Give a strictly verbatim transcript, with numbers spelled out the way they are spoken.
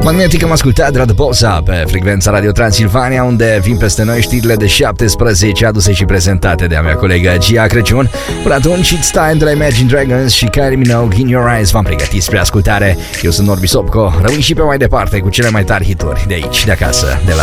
Magnetic am ascultat de la The Bossa pe frecvența Radio Transilvania, unde vin peste noi știrile de șaptesprezece aduse și prezentate de a mea colegă Gia Crăciun. Până atunci, It's Time de la Imagine Dragons și Kylie Minogue, In Your Eyes. V-am pregătit spre ascultare. Eu sunt Norbi Sopco. Rămâi și pe mai departe cu cele mai tari hituri de aici, de acasă, de la